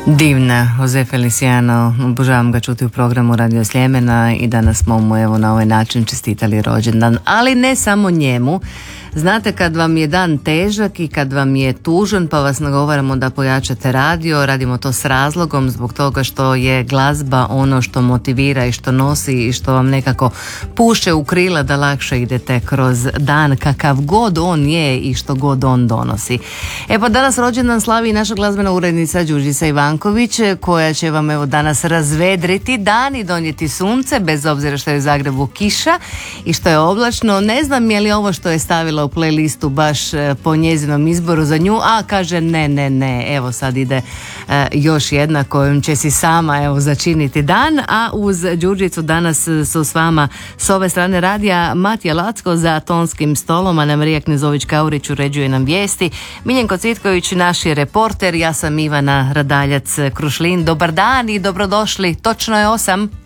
Divna, Jose Feliciano, obožavam ga čuti u programu Radio Sljemena i danas smo mu evo na ovaj način čestitali rođendan, ali ne samo njemu. Znate, kad vam je dan težak i kad vam je tužan pa vas nagovaramo da pojačate radio, radimo to s razlogom zbog toga što je glazba ono što motivira i što nosi i što vam nekako puše u krila da lakše idete kroz dan kakav god on je i što god on donosi. E pa danas rođendan slavi i naša glazbena urednica Đurđica Ivanković, koja će vam evo danas razvedriti dan i donijeti sunce, bez obzira što je u Zagrebu kiša i što je oblačno. Ne znam je li ovo što je stavila u playlistu baš po njezinom izboru za nju, a kaže ne, evo sad ide još jedna kojom će si sama evo začiniti dan, a uz Đurđicu danas su s vama s ove strane radija Matija Lacko za tonskim stolom, Ana Marija Knezović-Kaurić uređuje nam vijesti, Miljenko Cvitković naš je reporter, ja sam Ivana Radaljac Krušlin. Dobar dan i dobrodošli, točno je 8.